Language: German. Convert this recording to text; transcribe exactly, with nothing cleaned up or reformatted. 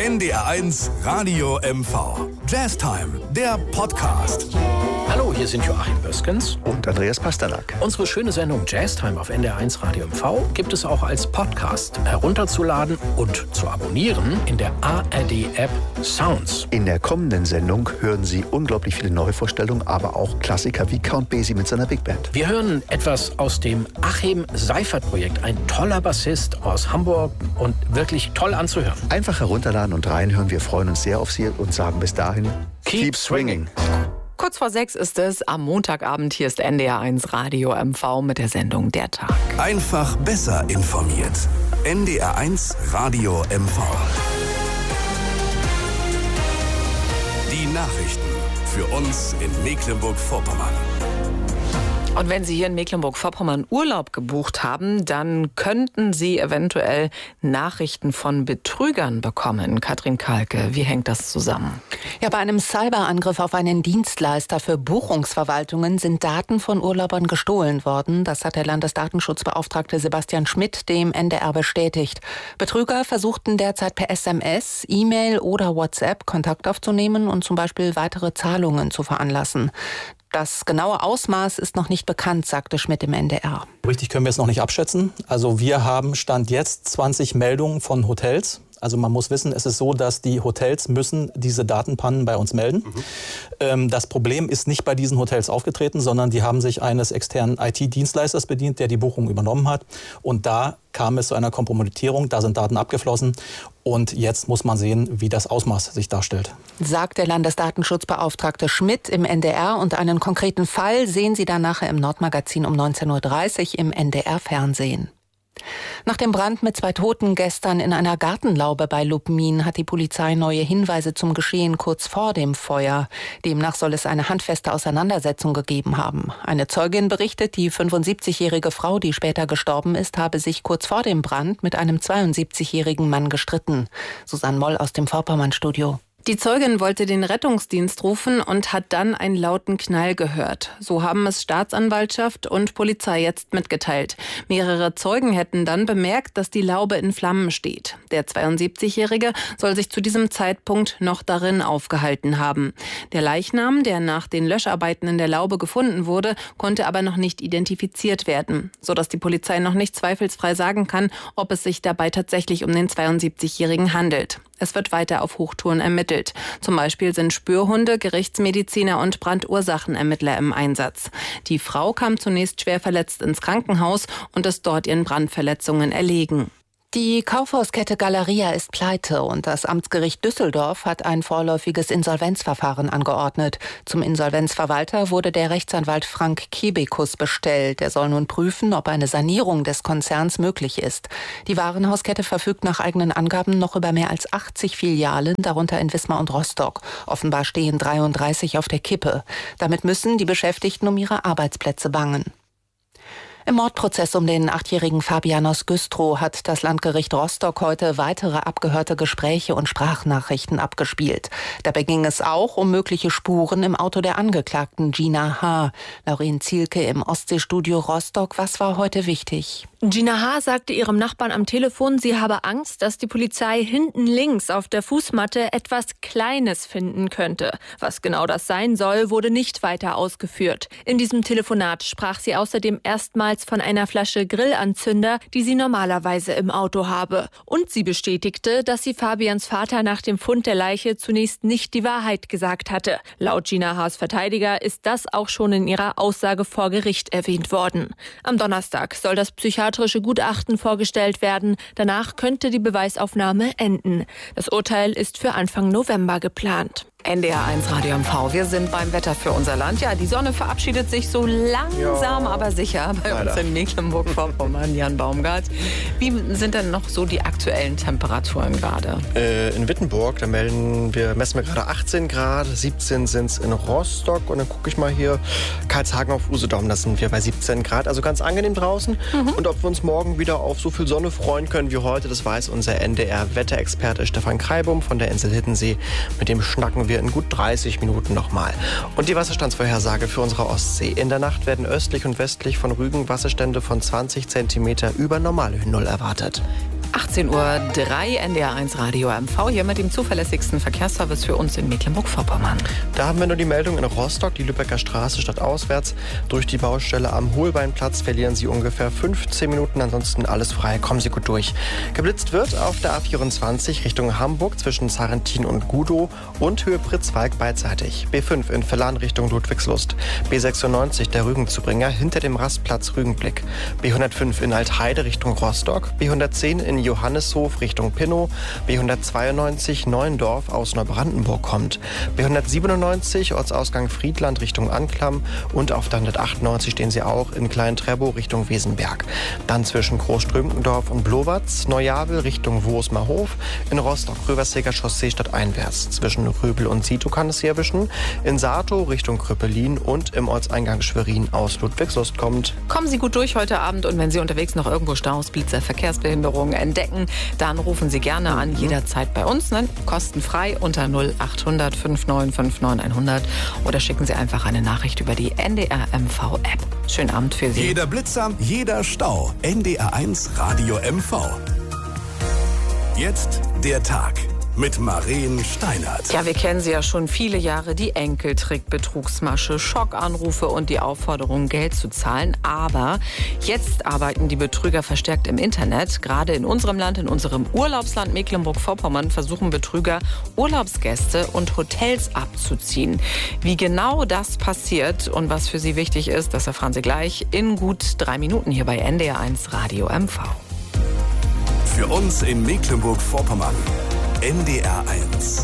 N D R eins Radio M V. Jazztime, der Podcast. Hallo, hier sind Joachim Böskens und Andreas Pasternak. Unsere schöne Sendung Jazztime auf N D R eins Radio M V gibt es auch als Podcast herunterzuladen und zu abonnieren in der A R D-App Sounds. In der kommenden Sendung hören Sie unglaublich viele Neuvorstellungen, aber auch Klassiker wie Count Basie mit seiner Big Band. Wir hören etwas aus dem Achim Seifert-Projekt, ein toller Bassist aus Hamburg und wirklich toll anzuhören. Einfach herunterladen und reinhören. Wir freuen uns sehr auf Sie und sagen bis dahin, keep, keep swinging. Kurz vor sechs ist es am Montagabend. Hier ist N D R eins Radio M V mit der Sendung Der Tag. Einfach besser informiert. N D R eins Radio M V. Die Nachrichten für uns in Mecklenburg-Vorpommern. Und wenn Sie hier in Mecklenburg-Vorpommern Urlaub gebucht haben, dann könnten Sie eventuell Nachrichten von Betrügern bekommen. Katrin Kalke, wie hängt das zusammen? Ja, bei einem Cyberangriff auf einen Dienstleister für Buchungsverwaltungen sind Daten von Urlaubern gestohlen worden. Das hat der Landesdatenschutzbeauftragte Sebastian Schmidt dem N D R bestätigt. Betrüger versuchten derzeit per S M S, E-Mail oder WhatsApp Kontakt aufzunehmen und zum Beispiel weitere Zahlungen zu veranlassen. Das genaue Ausmaß ist noch nicht bekannt, sagte Schmidt im N D R. Richtig können wir es noch nicht abschätzen. Also wir haben Stand jetzt zwanzig Meldungen von Hotels. Also man muss wissen, es ist so, dass die Hotels müssen diese Datenpannen bei uns melden. Mhm. Ähm, das Problem ist nicht bei diesen Hotels aufgetreten, sondern die haben sich eines externen I T-Dienstleisters bedient, der die Buchung übernommen hat. Und da kam es zu einer Kompromittierung, da sind Daten abgeflossen. Und jetzt muss man sehen, wie das Ausmaß sich darstellt. Sagt der Landesdatenschutzbeauftragte Schmidt im N D R. Und einen konkreten Fall sehen Sie dann nachher im Nordmagazin um neunzehn Uhr dreißig im N D R-Fernsehen. Nach dem Brand mit zwei Toten gestern in einer Gartenlaube bei Lubmin hat die Polizei neue Hinweise zum Geschehen kurz vor dem Feuer. Demnach soll es eine handfeste Auseinandersetzung gegeben haben. Eine Zeugin berichtet, die fünfundsiebzigjährige Frau, die später gestorben ist, habe sich kurz vor dem Brand mit einem zweiundsiebzigjährigen Mann gestritten. Susanne Moll aus dem Vorpommern-Studio. Die Zeugin wollte den Rettungsdienst rufen und hat dann einen lauten Knall gehört. So haben es Staatsanwaltschaft und Polizei jetzt mitgeteilt. Mehrere Zeugen hätten dann bemerkt, dass die Laube in Flammen steht. Der zweiundsiebzigjährige soll sich zu diesem Zeitpunkt noch darin aufgehalten haben. Der Leichnam, der nach den Löscharbeiten in der Laube gefunden wurde, konnte aber noch nicht identifiziert werden, sodass die Polizei noch nicht zweifelsfrei sagen kann, ob es sich dabei tatsächlich um den zweiundsiebzigjährigen handelt. Es wird weiter auf Hochtouren ermittelt. Zum Beispiel sind Spürhunde, Gerichtsmediziner und Brandursachenermittler im Einsatz. Die Frau kam zunächst schwer verletzt ins Krankenhaus und ist dort ihren Brandverletzungen erlegen. Die Kaufhauskette Galeria ist pleite und das Amtsgericht Düsseldorf hat ein vorläufiges Insolvenzverfahren angeordnet. Zum Insolvenzverwalter wurde der Rechtsanwalt Frank Kebekus bestellt. Er soll nun prüfen, ob eine Sanierung des Konzerns möglich ist. Die Warenhauskette verfügt nach eigenen Angaben noch über mehr als achtzig Filialen, darunter in Wismar und Rostock. Offenbar stehen dreiunddreißig auf der Kippe. Damit müssen die Beschäftigten um ihre Arbeitsplätze bangen. Im Mordprozess um den achtjährigen Fabian aus Güstrow hat das Landgericht Rostock heute weitere abgehörte Gespräche und Sprachnachrichten abgespielt. Dabei ging es auch um mögliche Spuren im Auto der Angeklagten Gina H. Lauren Zielke im Ostseestudio Rostock. Was war heute wichtig? Gina H. sagte ihrem Nachbarn am Telefon, sie habe Angst, dass die Polizei hinten links auf der Fußmatte etwas Kleines finden könnte. Was genau das sein soll, wurde nicht weiter ausgeführt. In diesem Telefonat sprach sie außerdem erstmals von einer Flasche Grillanzünder, die sie normalerweise im Auto habe. Und sie bestätigte, dass sie Fabians Vater nach dem Fund der Leiche zunächst nicht die Wahrheit gesagt hatte. Laut Gina H.'s Verteidiger ist das auch schon in ihrer Aussage vor Gericht erwähnt worden. Am Donnerstag soll das psychiatrische Gutachten vorgestellt werden. Danach könnte die Beweisaufnahme enden. Das Urteil ist für Anfang November geplant. N D R eins Radio M V. Wir sind beim Wetter für unser Land. Ja, die Sonne verabschiedet sich so langsam, ja, aber sicher bei Leider. uns in Mecklenburg-Vorpommern. Jan Baumgart. Wie sind denn noch so die aktuellen Temperaturen gerade? Äh, in Wittenburg, da melden wir, messen wir gerade achtzehn Grad, siebzehn sind es in Rostock. Und dann gucke ich mal hier, Karlshagen auf Usedom, da sind wir bei siebzehn Grad. Also ganz angenehm draußen. Mhm. Und ob wir uns morgen wieder auf so viel Sonne freuen können wie heute, das weiß unser N D R-Wetterexperte Stefan Kreibum von der Insel Hiddensee. Mit dem schnacken wir in gut dreißig Minuten nochmal. Und die Wasserstandsvorhersage für unsere Ostsee. In der Nacht werden östlich und westlich von Rügen Wasserstände von zwanzig Zentimeter über Normalhöhennull erwartet. achtzehn Uhr drei, N D R eins Radio M V, hier mit dem zuverlässigsten Verkehrsservice für uns in Mecklenburg-Vorpommern. Da haben wir nur die Meldung in Rostock, die Lübecker Straße stadtauswärts. Durch die Baustelle am Holbeinplatz verlieren Sie ungefähr fünfzehn Minuten, ansonsten alles frei, kommen Sie gut durch. Geblitzt wird auf der A vierundzwanzig Richtung Hamburg zwischen Sarrentin und Gudow und Höhe Pritzwalk beidseitig. B fünf in Villan Richtung Ludwigslust. B sechsundneunzig der Rügenzubringer hinter dem Rastplatz Rügenblick. B hundertfünf in Altheide Richtung Rostock. B hundertzehn in Johannishof Richtung Pinnow. B hundertzweiundneunzig Neuendorf aus Neubrandenburg kommt. B hundertsiebenundneunzig Ortsausgang Friedland Richtung Anklam. Und auf der hundertachtundneunzig stehen Sie auch in Klein-Trebow Richtung Wesenberg. Dann zwischen Großströmkendorf und Blowatz, Neujabel Richtung Woosmerhof. In Rostock Röverseger Chaussee stadteinwärts. Zwischen Röbel und Situ kann es hier erwischen. In Sato Richtung Kröppelin und im Ortseingang Schwerin aus Ludwigslust kommt. Kommen Sie gut durch heute Abend und wenn Sie unterwegs noch irgendwo Staus, Blitzer, Verkehrsbehinderungen entdecken, dann rufen Sie gerne an, jederzeit bei uns, ne? Kostenfrei unter null achthundert fünfundneunzig neunundfünfzig hundert oder schicken Sie einfach eine Nachricht über die N D R M V App. Schönen Abend für Sie. Jeder Blitzer, jeder Stau. N D R eins Radio M V. Jetzt der Tag mit Maren Steinert. Ja, wir kennen sie ja schon viele Jahre, die Enkeltrick-Betrugsmasche, Schockanrufe und die Aufforderung, Geld zu zahlen. Aber jetzt arbeiten die Betrüger verstärkt im Internet. Gerade in unserem Land, in unserem Urlaubsland Mecklenburg-Vorpommern, versuchen Betrüger, Urlaubsgäste und Hotels abzuziehen. Wie genau das passiert und was für Sie wichtig ist, das erfahren Sie gleich in gut drei Minuten hier bei N D R eins Radio M V. Für uns in Mecklenburg-Vorpommern N D R eins.